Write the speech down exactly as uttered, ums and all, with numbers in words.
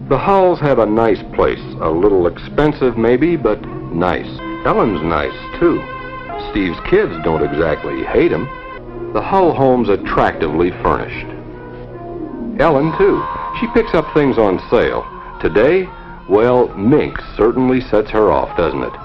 The Hulls have a nice place. A little expensive maybe, but nice. Ellen's nice, too. Steve's kids don't exactly hate him. The Hull home's attractively furnished. Ellen, too. She picks up things on sale. Today, well, mink certainly sets her off, doesn't it?